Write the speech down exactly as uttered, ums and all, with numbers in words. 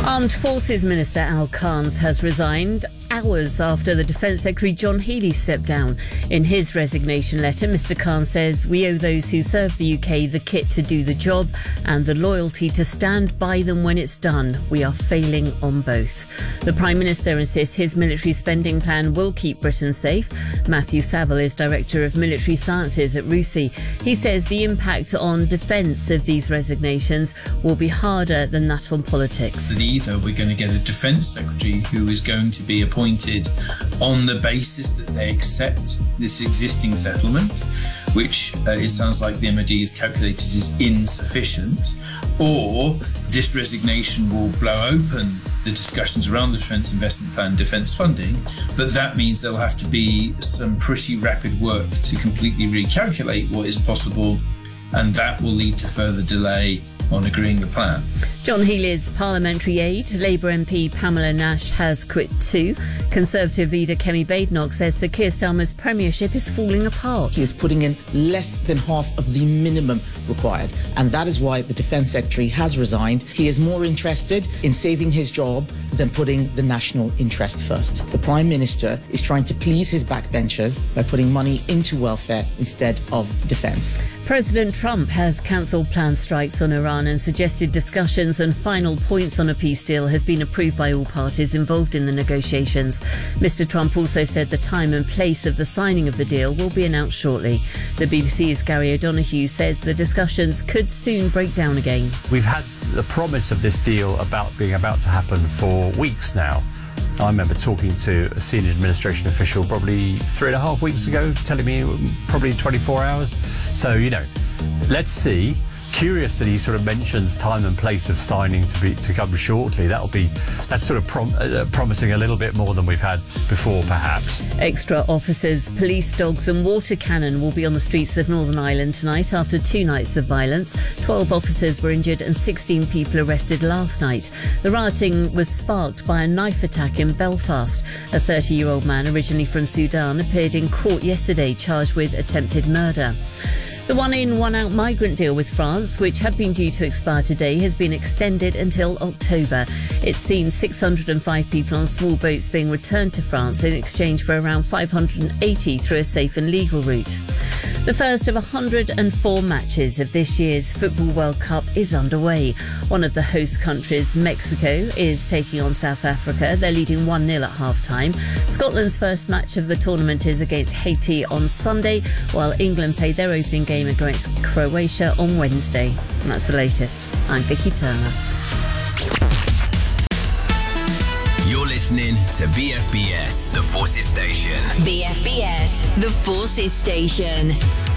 Armed Forces Minister Al Carnes has resigned hours after the Defence Secretary John Healey stepped down. In his resignation letter, Mr Carnes says, "We owe those who serve the U K the kit to do the job and the loyalty to stand by them when it's done. We are failing on both." The Prime Minister insists his military spending plan will keep Britain safe. Matthew Saville is Director of Military Sciences at R U S I. He says the impact on defence of these resignations will be harder than that on politics. Either we're going to get a Defence Secretary who is going to be appointed on the basis that they accept this existing settlement, which uh, it sounds like the M O D is calculated is insufficient, or this resignation will blow open the discussions around the Defence Investment Plan, defence funding, but that means there'll have to be some pretty rapid work to completely recalculate what is possible, and that will lead to further delay on agreeing the plan. John Healey's parliamentary aide, Labour M P Pamela Nash, has quit too. Conservative leader Kemi Badenoch says Sir Keir Starmer's premiership is falling apart. He is putting in less than half of the minimum required, and that is why the Defence Secretary has resigned. He is more interested in saving his job than putting the national interest first. The Prime Minister is trying to please his backbenchers by putting money into welfare instead of defence. President Trump has cancelled planned strikes on Iran and suggested discussions and final points on a peace deal have been approved by all parties involved in the negotiations. Mister Trump also said the time and place of the signing of the deal will be announced shortly. The B B C's Gary O'Donoghue says the discussions could soon break down again. We've had the promise of this deal about being about to happen for weeks now. I remember talking to a senior administration official probably three and a half weeks ago, telling me probably twenty-four hours. So, you know, let's see. Curious that he sort of mentions time and place of signing to be to come shortly. That'll be that's sort of prom, uh, promising a little bit more than we've had before, perhaps. Extra officers, police dogs and water cannon will be on the streets of Northern Ireland tonight after two nights of violence. Twelve officers were injured and sixteen people arrested last night. The rioting was sparked by a knife attack in Belfast. A thirty-year-old man, originally from Sudan, appeared in court yesterday charged with attempted murder. The one-in, one-out migrant deal with France, which had been due to expire today, has been extended until October. It's seen six hundred five people on small boats being returned to France in exchange for around five hundred eighty through a safe and legal route. The first of one hundred four matches of this year's Football World Cup is underway. One of the host countries, Mexico, is taking on South Africa. They're leading one nil at half-time. Scotland's first match of the tournament is against Haiti on Sunday, while England play their opening game against Croatia on Wednesday. And that's the latest. I'm Vicky Turner. You're listening to B F B S, The Forces Station. B F B S, The Forces Station.